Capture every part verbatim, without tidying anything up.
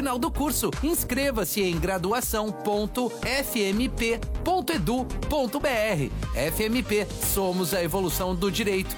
final do curso. Inscreva-se em graduação ponto f m p ponto edu ponto b r. F M P, somos a evolução do direito.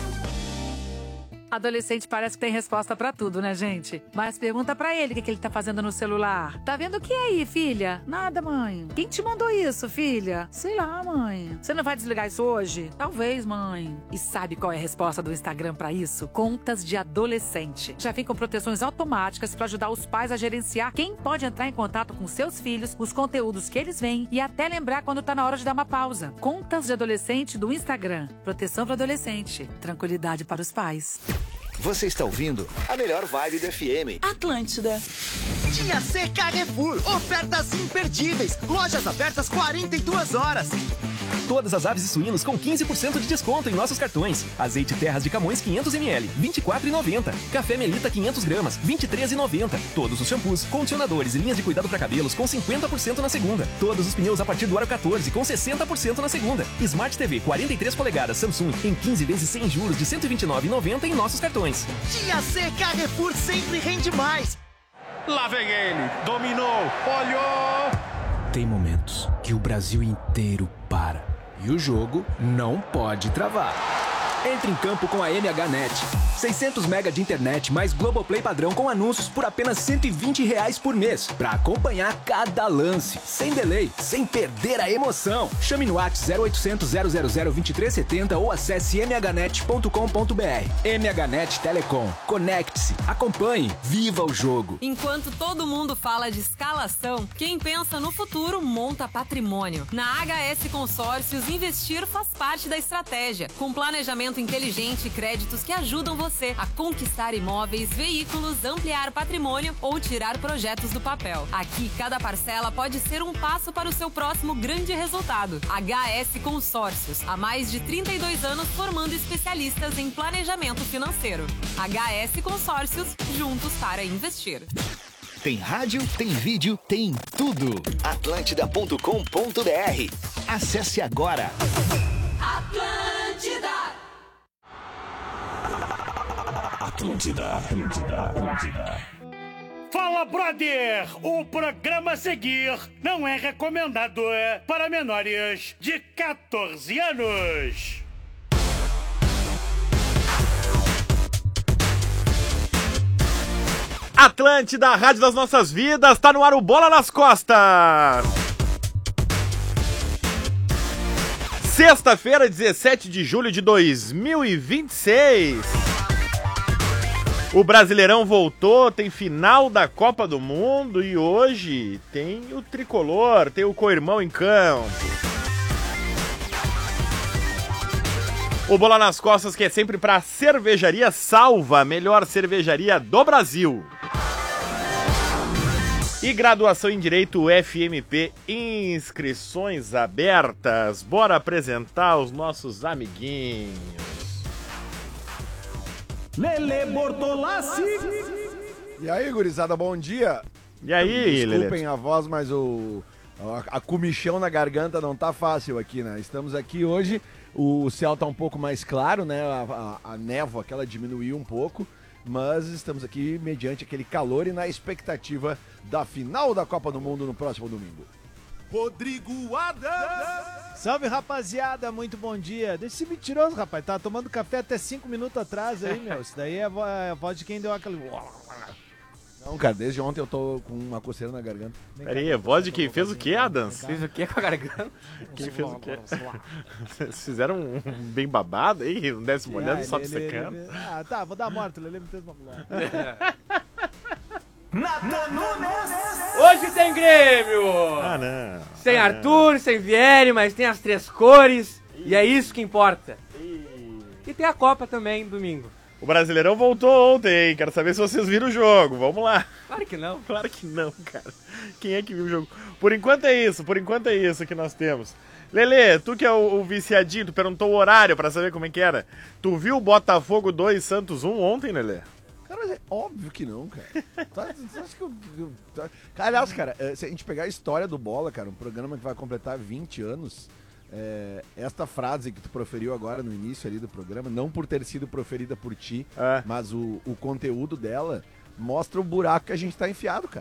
Adolescente parece que tem resposta pra tudo, né, gente? Mas pergunta pra ele o que, que ele tá fazendo no celular. Tá vendo o que aí, filha? Nada, mãe. Quem te mandou isso, filha? Sei lá, mãe. Você não vai desligar isso hoje? Talvez, mãe. E sabe qual é a resposta do Instagram pra isso? Contas de adolescente. Já vem com proteções automáticas pra ajudar os pais a gerenciar quem pode entrar em contato com seus filhos, os conteúdos que eles veem e até lembrar quando tá na hora de dar uma pausa. Contas de adolescente do Instagram. Proteção para adolescente. Tranquilidade para os pais. Você está ouvindo a melhor vibe do F M. Atlântida. Dia C Carrefour. Ofertas imperdíveis. Lojas abertas quarenta e duas horas. Todas as aves e suínos com quinze por cento de desconto em nossos cartões. Azeite Terras de Camões quinhentos mililitros, vinte e quatro reais e noventa centavos. Café Melita quinhentos gramas, vinte e três reais e noventa centavos. Todos os shampoos, condicionadores e linhas de cuidado para cabelos com cinquenta por cento na segunda. Todos os pneus a partir do aro quatorze com sessenta por cento na segunda. Smart T V quarenta e três polegadas Samsung em quinze vezes sem juros de cento e vinte e nove reais e noventa centavos em nossos cartões. Dia C Carrefour sempre rende mais. Lá vem ele, dominou, olhou. Tem momentos que o Brasil inteiro para. E o jogo não pode travar. Entre em campo com a M H Net. seiscentos mega de internet mais Globoplay padrão com anúncios por apenas cento e vinte reais por mês. Pra acompanhar cada lance, sem delay, sem perder a emoção. Chame no WhatsApp zero oitocentos, zero zero zero, vinte e três setenta ou acesse m h net ponto com ponto b r. M H Net Telecom. Conecte-se, acompanhe, viva o jogo. Enquanto todo mundo fala de escalação, quem pensa no futuro monta patrimônio. Na H S Consórcios, investir faz parte da estratégia. Com planejamento inteligente e créditos que ajudam você a conquistar imóveis, veículos, ampliar patrimônio ou tirar projetos do papel. Aqui, cada parcela pode ser um passo para o seu próximo grande resultado. H S Consórcios, há mais de trinta e dois anos formando especialistas em planejamento financeiro. H S Consórcios, juntos para investir. Tem rádio, tem vídeo, tem tudo. atlântida ponto com ponto b r. Acesse agora. Atlântida. Atlântida, Atlântida, Atlântida. Fala, brother! O programa a seguir não é recomendado para menores de quatorze anos. Atlântida, a rádio das nossas vidas, tá no ar o Bola nas Costas. Sexta-feira, dezessete de julho de dois mil e vinte e seis. O Brasileirão voltou, tem final da Copa do Mundo e hoje tem o tricolor, tem o co-irmão em campo. O Bola nas Costas que é sempre para Cervejaria Salva, a melhor cervejaria do Brasil. E graduação em Direito F M P, inscrições abertas. Bora apresentar os nossos amiguinhos. Lele Bortolassi. E aí, gurizada, bom dia. E aí, Lele? Desculpem a voz, mas o a, a comichão na garganta não tá fácil aqui, né? Estamos aqui hoje, o céu tá um pouco mais claro, né? A, a, a névoa, aquela diminuiu um pouco, mas estamos aqui mediante aquele calor e na expectativa da final da Copa do Mundo no próximo domingo. Rodrigo Adams. Salve, rapaziada, muito bom dia. Deixa esse mentiroso, rapaz, tava tomando café até cinco minutos atrás aí, meu. Isso daí é a, vo é a voz de quem deu aquele... Não, cara, desde ontem eu tô com uma coceira na garganta. Peraí, a voz de quem fez o quê, Adams? Fez o quê com a garganta? Quem fez o quê? Vocês fizeram um bem babado aí? Um décimo olhando e só te secando? Ah, tá, vou dar morto, Lele me fez uma mulher. Nathan Nunes! Hoje tem Grêmio! Ah, não. Sem ah, Arthur, não. sem Vieri, mas tem as três cores. Ih. E é isso que importa. Ih. E tem a Copa também, domingo. O Brasileirão voltou ontem, quero saber se vocês viram o jogo, vamos lá. Claro que não. Claro que não, cara. Quem é que viu o jogo? Por enquanto é isso, por enquanto é isso que nós temos. Lelê, tu que é o, o viciadinho, tu perguntou o horário pra saber como é que era. Tu viu o Botafogo dois, Santos um ontem, Lelê? Cara, é óbvio que não, cara. Tá, acho que eu, eu, tá... Aliás, cara, se a gente pegar a história do Bola, cara, um programa que vai completar vinte anos, é, esta frase que tu proferiu agora no início ali do programa, não por ter sido proferida por ti, é. mas o, o conteúdo dela mostra o buraco que a gente tá enfiado, cara.